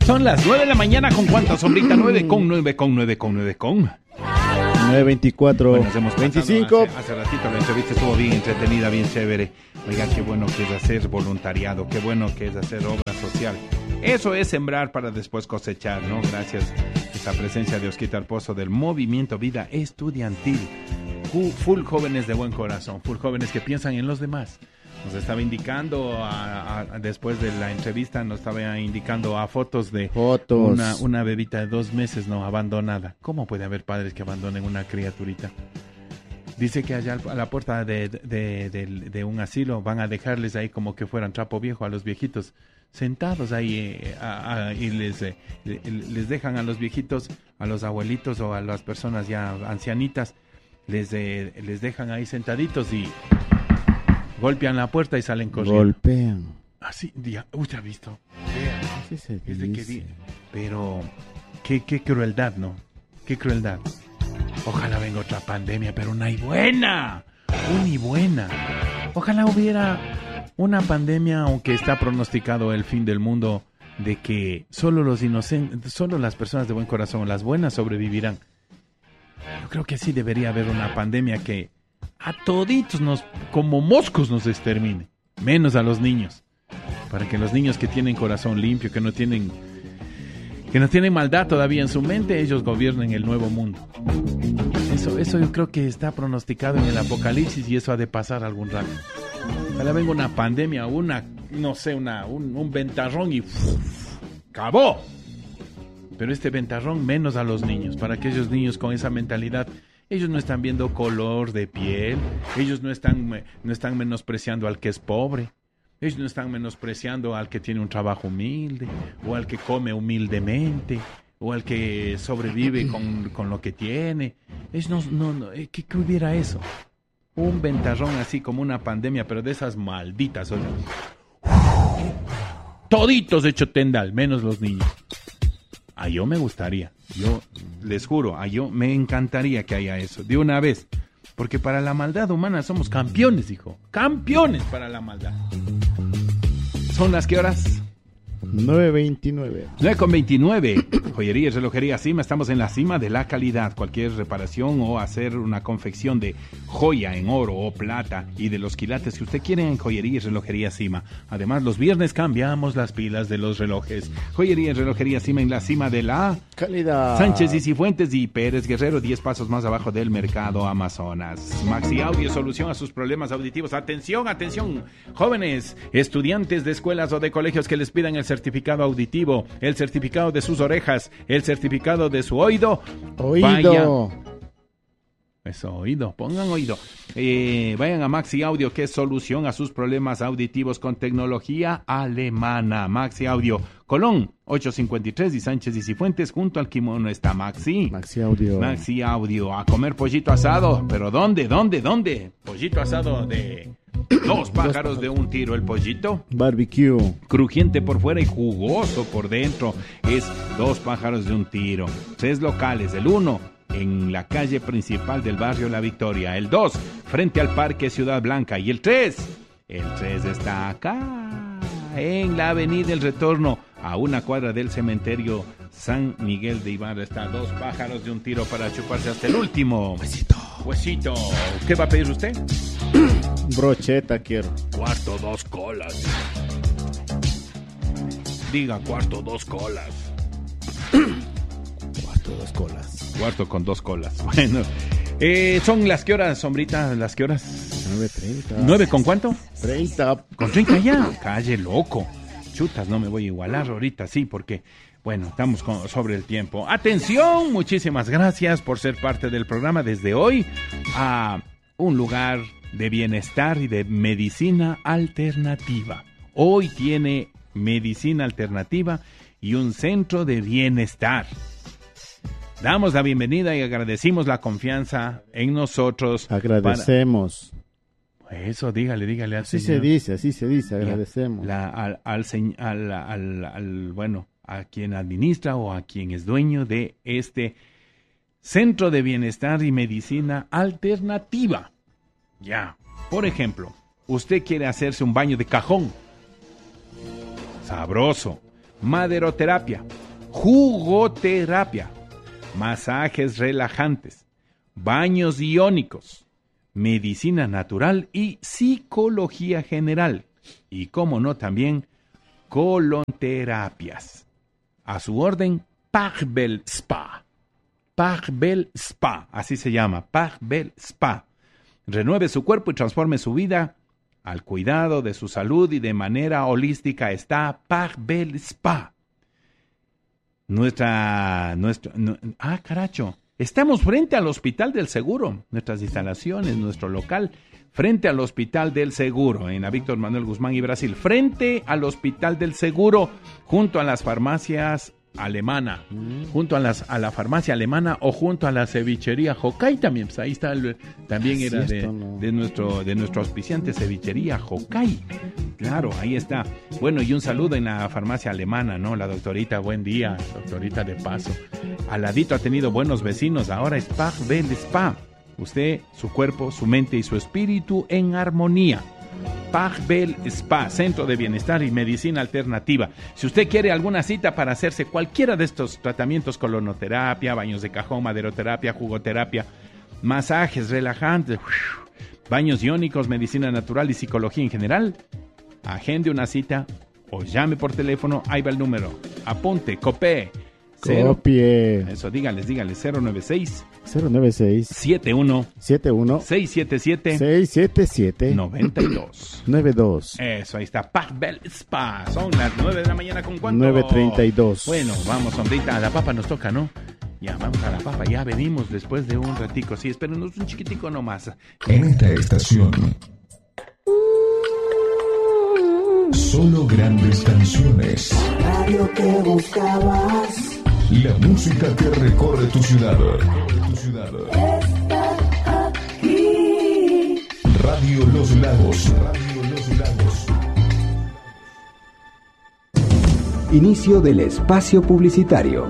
Son las 9 de la mañana, ¿con cuánta sombrita? 9:24. Bueno, hacemos 25. Hace ratito la entrevista estuvo bien entretenida, bien chévere. Oiga, qué bueno que es hacer voluntariado, qué bueno que es hacer obra social. Eso es sembrar para después cosechar, ¿no? Gracias a esa presencia de Osquitar Pozo del Movimiento Vida Estudiantil. Full jóvenes de buen corazón, full jóvenes que piensan en los demás. Nos estaba indicando, después de la entrevista, nos estaba indicando a fotos de una bebita de 2 meses, no, abandonada. ¿Cómo puede haber padres que abandonen una criaturita? Dice que allá a la puerta de un asilo van a dejarles ahí como que fueran trapo viejo a los viejitos, sentados ahí y les dejan a los viejitos, a los abuelitos o a las personas ya ancianitas, les dejan ahí sentaditos y golpean la puerta y salen corriendo. Golpean. Así, ¿usted ha visto? Así se dice. Pero, qué crueldad, ¿no? Qué crueldad. Ojalá venga otra pandemia, pero una y buena. Ojalá hubiera una pandemia, aunque está pronosticado el fin del mundo, de que solo los inocentes, solo las personas de buen corazón, las buenas, sobrevivirán. Yo creo que sí debería haber una pandemia que a toditos como moscos nos extermine, menos a los niños, para que los niños que tienen corazón limpio, que no tienen maldad todavía en su mente, ellos gobiernen el nuevo mundo. Eso yo creo que está pronosticado en el Apocalipsis y eso ha de pasar algún rato. Ojalá venga una pandemia, un ventarrón y ¡acabó! Pero este ventarrón menos a los niños, para que esos niños con esa mentalidad, ellos no están viendo color de piel, ellos no están menospreciando al que es pobre, ellos no están menospreciando al que tiene un trabajo humilde, o al que come humildemente, o al que sobrevive con lo que tiene. Ellos no, ¿qué hubiera eso? Un ventarrón así como una pandemia, pero de esas malditas. Toditos hecho tendal, menos los niños. A yo me gustaría, yo les juro, yo me encantaría que haya eso, de una vez. Porque para la maldad humana somos campeones, hijo. Campeones para la maldad. ¿Son las qué horas? 9:29. 9:29. Joyería y relojería Cima. Estamos en la cima de la calidad. Cualquier reparación o hacer una confección de joya en oro o plata y de los quilates que usted quiere en Joyería y Relojería Cima. Además, los viernes cambiamos las pilas de los relojes. Joyería y Relojería Cima en la cima de la calidad. Sánchez y Cifuentes y Pérez Guerrero, 10 pasos más abajo del Mercado Amazonas. Maxi Audio, solución a sus problemas auditivos. Atención, jóvenes, estudiantes de escuelas o de colegios que les pidan el certificado auditivo, el certificado de sus orejas, el certificado de su oído. Eso, oído, pongan oído. Vayan a Maxi Audio, que es solución a sus problemas auditivos con tecnología alemana. Maxi Audio, Colón, 853 y Sánchez y Cifuentes, junto al Kimono está Maxi Audio, a comer pollito asado. ¿Pero dónde? Pollito asado de 2 pájaros de un tiro. El pollito barbecue, crujiente por fuera y jugoso por dentro. Es 2 pájaros de un tiro. 3 locales, el 1 en la calle principal del barrio La Victoria, el 2 frente al Parque Ciudad Blanca y el 3 está acá en la Avenida El Retorno, a 1 cuadra del cementerio San Miguel de Ibarra. Está 2 pájaros de un tiro para chuparse hasta el último huesito. ¿Qué va a pedir usted? Brocheta quiero. Cuarto 2 colas. Diga cuarto 2 colas. Cuarto 2 colas. Cuarto con 2 colas. Bueno, son las que horas, sombrita, las que horas. 9:30. ¿9 con cuánto? 30. Con 30 ya. Calle loco. Chutas, no me voy a igualar ahorita, sí, porque, bueno, estamos sobre el tiempo. Atención, muchísimas gracias por ser parte del programa desde hoy a un lugar de bienestar y de medicina alternativa. Hoy tiene medicina alternativa y un centro de bienestar. Damos la bienvenida y agradecimos la confianza en nosotros. Agradecemos. Eso, dígale. Así se dice, agradecemos. Bueno, a quien administra o a quien es dueño de este centro de bienestar y medicina alternativa. Ya, por ejemplo, usted quiere hacerse un baño de cajón. Sabroso. Maderoterapia, jugoterapia, masajes relajantes, baños iónicos, medicina natural y psicología general. Y cómo no, también colonterapias. A su orden, Parbel Spa. Parbel Spa, así se llama, Parbel Spa. Renueve su cuerpo y transforme su vida. Al cuidado de su salud y de manera holística está Parbel Spa. Caracho. Estamos frente al Hospital del Seguro. Nuestras instalaciones, nuestro local, frente al Hospital del Seguro, en la Víctor Manuel Guzmán y Brasil. Frente al Hospital del Seguro, junto a las farmacias alemana, junto a la farmacia alemana o junto a la cevichería Jocay también, pues ahí está, también era de nuestro auspiciante, cevichería Jocay. Claro, ahí está. Bueno, y un saludo en la farmacia alemana, ¿no? La doctorita, buen día, doctorita de paso. Al ladito ha tenido buenos vecinos, ahora es Parbel Spa. Usted, su cuerpo, su mente y su espíritu en armonía. Parbel Spa, Centro de Bienestar y Medicina Alternativa. Si usted quiere alguna cita para hacerse cualquiera de estos tratamientos, colonoterapia, baños de cajón, maderoterapia, jugoterapia, masajes relajantes, baños iónicos, medicina natural y psicología en general, agende una cita o llame por teléfono. Ahí va el número. Apunte, copie. Eso, dígales, 096 71 677 92. Eso, ahí está, Parbel Spa. Son las 9 de la mañana con cuánto. 9:32. Bueno, vamos, sombrita, a la papa nos toca, ¿no? Ya, vamos a la papa, ya venimos después de un ratico. Sí, espérenos un chiquitico nomás. En esta estación, solo grandes canciones. La radio que buscabas. La música que recorre tu ciudad. Está aquí. Radio Los Lagos. Inicio del espacio publicitario.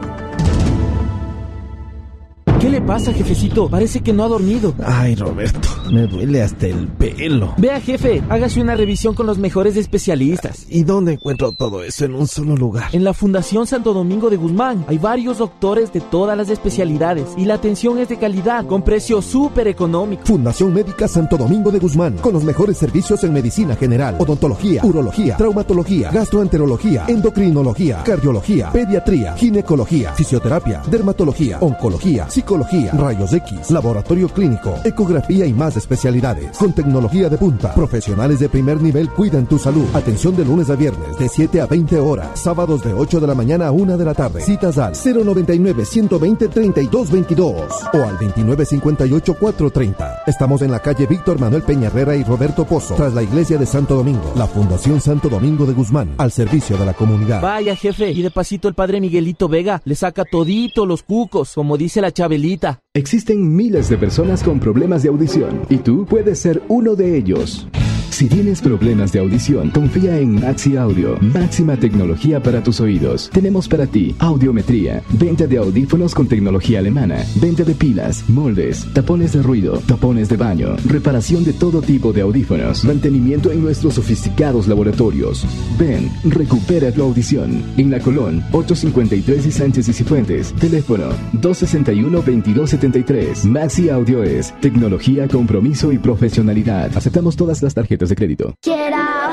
¿Qué le pasa, jefecito? Parece que no ha dormido. Ay, Roberto, me duele hasta el pelo. Vea, jefe, hágase una revisión con los mejores especialistas. ¿Y dónde encuentro todo eso en un solo lugar? En la Fundación Santo Domingo de Guzmán. Hay varios doctores de todas las especialidades y la atención es de calidad, con precio súper económico. Fundación Médica Santo Domingo de Guzmán, con los mejores servicios en medicina general, odontología, urología, traumatología, gastroenterología, endocrinología, cardiología, pediatría, ginecología, fisioterapia, dermatología, oncología, psicología, rayos X, laboratorio clínico, ecografía y más especialidades. Con tecnología de punta, profesionales de primer nivel cuidan tu salud. Atención de lunes a viernes de 7 a 20 horas, sábados de 8 de la mañana a 1 de la tarde. Citas al 099-120-3222 o al 2958-430. Estamos en la calle Víctor Manuel Peña Herrera y Roberto Pozo, tras la iglesia de Santo Domingo. La Fundación Santo Domingo de Guzmán, al servicio de la comunidad. Vaya, jefe, y de pasito el padre Miguelito Vega le saca todito los cucos, como dice la Chabelita. Existen miles de personas con problemas de audición y tú puedes ser uno de ellos. Si tienes problemas de audición, confía en Maxi Audio. Máxima tecnología para tus oídos. Tenemos para ti audiometría, venta de audífonos con tecnología alemana, venta de pilas, moldes, tapones de ruido, tapones de baño, reparación de todo tipo de audífonos, mantenimiento en nuestros sofisticados laboratorios. Ven, recupera tu audición. En La Colón, 853 y Sánchez y Cifuentes. Teléfono 261-2273. Maxi Audio es tecnología, compromiso y profesionalidad. Aceptamos todas las tarjetas de crédito.